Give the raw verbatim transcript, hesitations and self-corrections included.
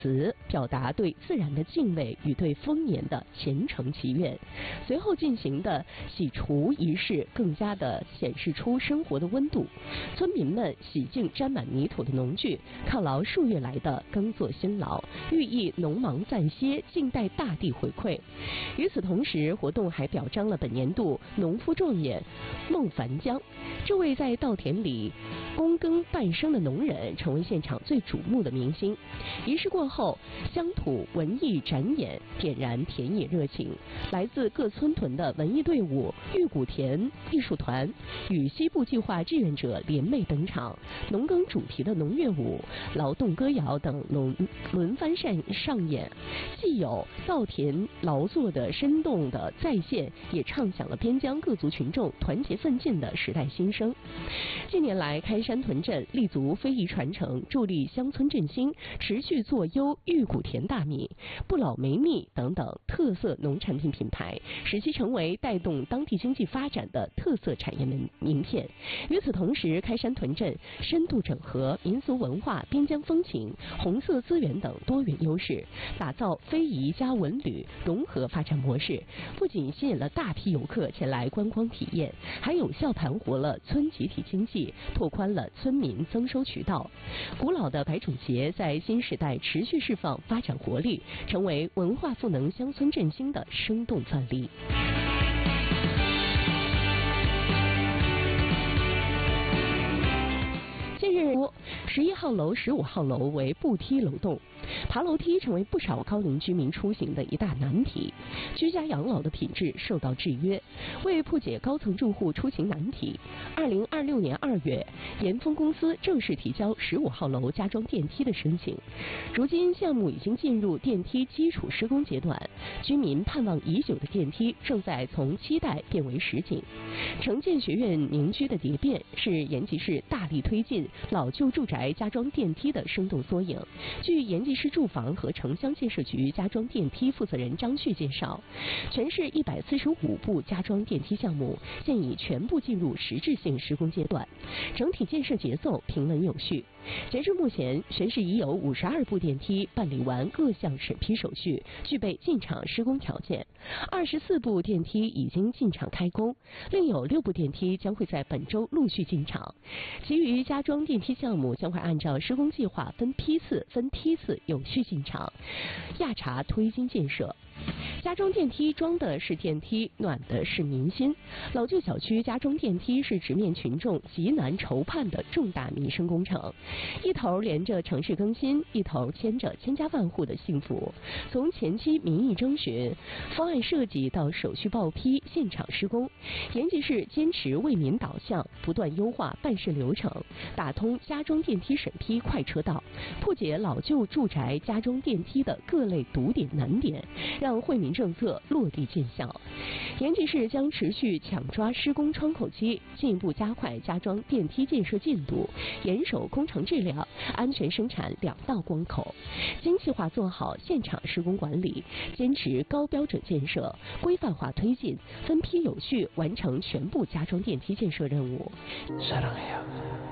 词表达对自然的敬畏与对丰年的虔诚祈愿。随后进行的洗除仪式更加的显示出生活的温度。村民们洗净沾满泥土的农具，犒劳数月来的耕作辛劳，寓意农忙暂歇，静待大地回馈。与此同时，活动还表彰了本年度农夫状元孟凡江。这位在稻田里躬耕半生的农人成为现场最瞩目的明星。仪式过后，乡土文艺展演点燃田野热情。来自各村屯的文艺队伍玉谷田艺术团与西部计划志愿者联袂登场，农耕主题的农乐舞、劳动歌谣等轮轮番上上演，既有稻田劳作的生动的再现，也唱响了边疆各族群众团结奋进的时代心声。近年来，开山屯镇立足非遗传承，助力乡村振兴，持续做优玉谷田大米、不老梅蜜等等特色农产品品牌，使其成为带动当地经济发展的特色产业名名片。与此同时，开山屯镇深度整合民俗文化、边疆风情、红色资源等多元优势，打造非遗加文旅融合发展模式，不仅吸引了大批游客前来观光体验，还有效盘活了村集体经济，拓宽了村民增收渠道。古老的百种节在新时代持续释放发展活力，成为文化赋能乡村振兴的生动范例。近日，十一号楼、十五号楼为步梯楼栋，爬楼梯成为不少高龄居民出行的一大难题，居家养老的品质受到制约。为破解高层住户出行难题，二零二六年二月，岩峰公司正式提交十五号楼加装电梯的申请。如今项目已经进入电梯基础施工阶段，居民盼望已久的电梯正在从期待变为实景。城建学院凝居的蝶变是延吉市大力推进老旧住宅加装电梯的生动缩影。据延吉市住房和城乡建设局加装电梯负责人张旭介绍，全市一百四十五部加装电梯项目现已全部进入实质性施工阶段，整体建设节奏平稳有序。截至目前，全市已有五十二部电梯办理完各项审批手续，具备进场施工条件。二十四部电梯已经进场开工，另有六部电梯将会在本周陆续进场。其余加装电梯项目将会按照施工计划分批次、分梯次有序进场，亚查推进建设。加装电梯装的是电梯，暖的是民心。老旧小区加装电梯是直面群众极难筹盼的重大民生工程，一头连着城市更新，一头牵着千家万户的幸福。从前期民意征询、方案设计到手续报批、现场施工，延吉市坚持为民导向，不断优化办事流程，打通加装电梯审批快车道，破解老旧住宅加装电梯的各类堵点难点，让惠民政策落地见效。延吉市将持续抢抓施工窗口期，进一步加快加装电梯建设进度，严守工程质量、安全生产两道关口，精细化做好现场施工管理，坚持高标准建设，规范化推进，分批有序完成全部加装电梯建设任务。사랑해요。